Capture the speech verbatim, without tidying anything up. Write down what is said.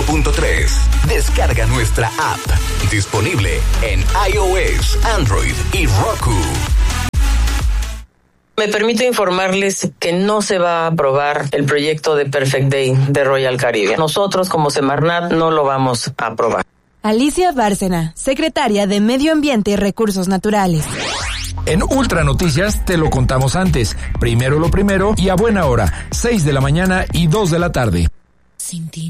punto tres. Descarga nuestra app. Disponible en iOS, Android y Roku. Me permito informarles que no se va a aprobar el proyecto de Perfect Day de Royal Caribbean. Nosotros, como Semarnat, no lo vamos a aprobar. Alicia Bárcena, secretaria de Medio Ambiente y Recursos Naturales. En Ultra Noticias te lo contamos antes. Primero lo primero y a buena hora, seis de la mañana y dos de la tarde. Sin ti.